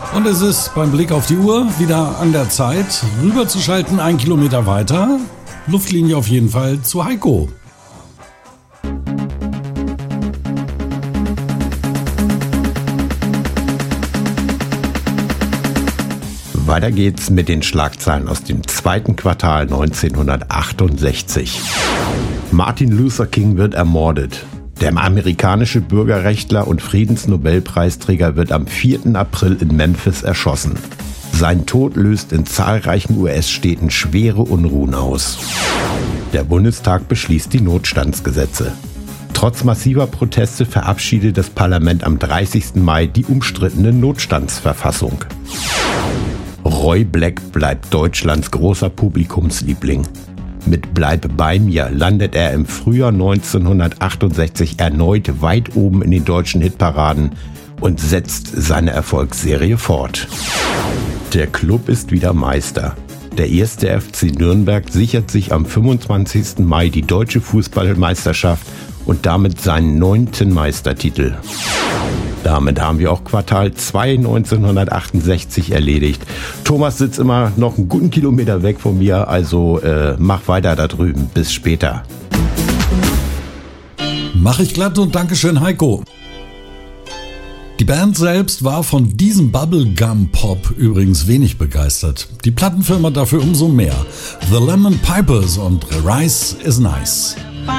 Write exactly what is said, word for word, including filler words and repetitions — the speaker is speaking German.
Und es ist beim Blick auf die Uhr wieder an der Zeit, rüberzuschalten, ein Kilometer weiter. Luftlinie auf jeden Fall zu Heiko. Weiter geht's mit den Schlagzeilen aus dem zweiten Quartal neunzehnhundertachtundsechzig. Martin Luther King wird ermordet. Der amerikanische Bürgerrechtler und Friedensnobelpreisträger wird am vierten April in Memphis erschossen. Sein Tod löst in zahlreichen U S-Städten schwere Unruhen aus. Der Bundestag beschließt die Notstandsgesetze. Trotz massiver Proteste verabschiedet das Parlament am dreißigsten Mai die umstrittene Notstandsverfassung. Roy Black bleibt Deutschlands großer Publikumsliebling. Mit Bleib bei mir landet er im Frühjahr neunzehnhundertachtundsechzig erneut weit oben in den deutschen Hitparaden und setzt seine Erfolgsserie fort. Der Club ist wieder Meister. Der erste F C Nürnberg sichert sich am fünfundzwanzigsten Mai die deutsche Fußballmeisterschaft und damit seinen neunten Meistertitel. Damit haben wir auch Quartal zwei neunzehnhundertachtundsechzig erledigt. Thomas sitzt immer noch einen guten Kilometer weg von mir, also äh, mach weiter da drüben. Bis später. Mach ich glatt und Dankeschön, Heiko. Die Band selbst war von diesem Bubblegum-Pop übrigens wenig begeistert. Die Plattenfirma dafür umso mehr. The Lemon Pipers und Rice is Nice.